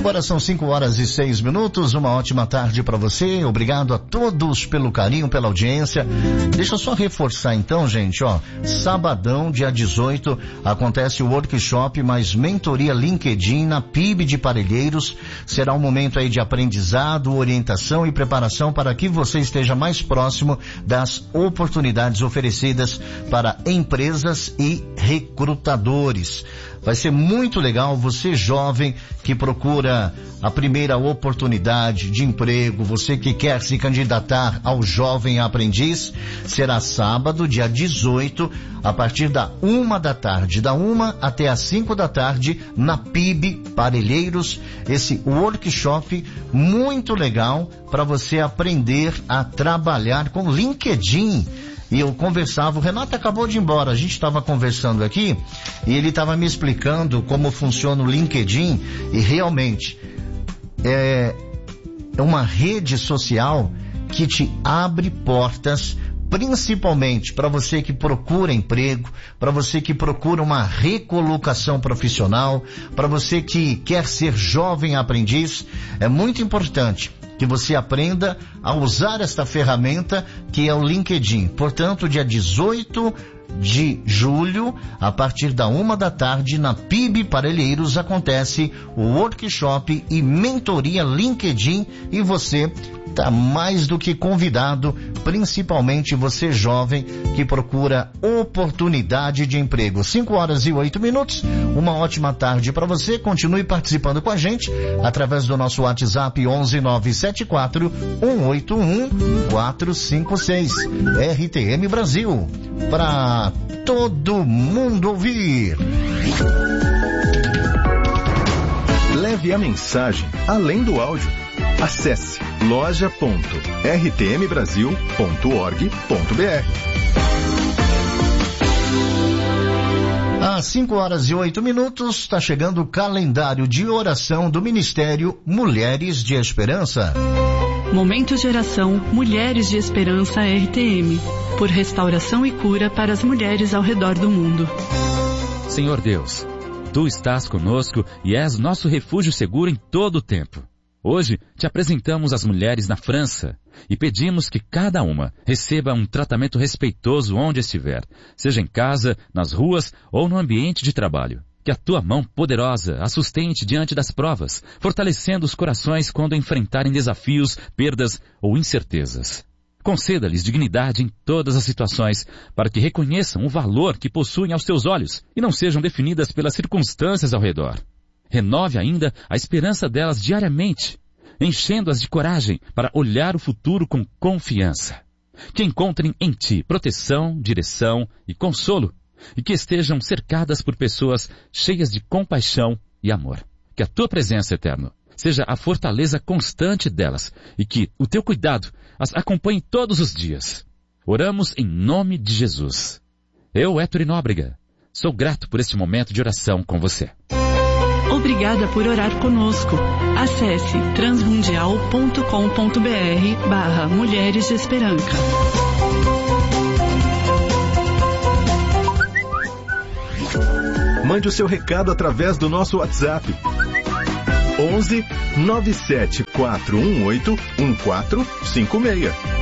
Agora são 5h06, uma ótima tarde para você. Obrigado a todos pelo carinho, pela audiência. Deixa eu só reforçar então, gente, sabadão, dia 18, acontece o workshop mais mentoria LinkedIn na PIB de Parelheiros. Será um momento aí de aprendizado, orientação e preparação para que você esteja mais próximo das oportunidades oferecidas para empresas e recrutadores. Vai ser muito legal, você jovem que procura a primeira oportunidade de emprego, você que quer se candidatar ao jovem aprendiz. Será sábado, dia 18, a partir da 1 da tarde, da 1 até as 5 da tarde, na PIB Parelheiros. Esse workshop muito legal para você aprender a trabalhar com LinkedIn. E eu conversava, o Renato acabou de ir embora, a gente estava conversando aqui e ele estava me explicando como funciona o LinkedIn e realmente é uma rede social que te abre portas, principalmente para você que procura emprego, para você que procura uma recolocação profissional, para você que quer ser jovem aprendiz. É muito importante que você aprenda a usar esta ferramenta que é o LinkedIn. Portanto, dia 18 de julho, a partir da 1 da tarde, na PIB Parelheiros, acontece o workshop e mentoria LinkedIn e você está mais do que convidado, principalmente você jovem que procura oportunidade de emprego. 5h08, uma ótima tarde para você. Continue participando com a gente através do nosso WhatsApp 11974 181 456. RTM Brasil, para todo mundo ouvir. Leve a mensagem além do áudio. Acesse loja.rtmbrasil.org.br. Às 5h08, está chegando o calendário de oração do Ministério Mulheres de Esperança. Momentos de oração Mulheres de Esperança RTM, por restauração e cura para as mulheres ao redor do mundo. Senhor Deus, Tu estás conosco e és nosso refúgio seguro em todo o tempo. Hoje te apresentamos as mulheres na França e pedimos que cada uma receba um tratamento respeitoso onde estiver, seja em casa, nas ruas ou no ambiente de trabalho. Que a tua mão poderosa a sustente diante das provas, fortalecendo os corações quando enfrentarem desafios, perdas ou incertezas. Conceda-lhes dignidade em todas as situações, para que reconheçam o valor que possuem aos teus olhos e não sejam definidas pelas circunstâncias ao redor. Renove ainda a esperança delas diariamente, enchendo-as de coragem para olhar o futuro com confiança. Que encontrem em ti proteção, direção e consolo, e que estejam cercadas por pessoas cheias de compaixão e amor. Que a tua presença, Eterno, seja a fortaleza constante delas, e que o teu cuidado as acompanhe todos os dias. Oramos em nome de Jesus. Eu, Héctor Nóbrega, sou grato por este momento de oração com você. Obrigada por orar conosco. Acesse transmundial.com.br/Mulheres de Esperança. Mande o seu recado através do nosso WhatsApp. 11 97418 1456.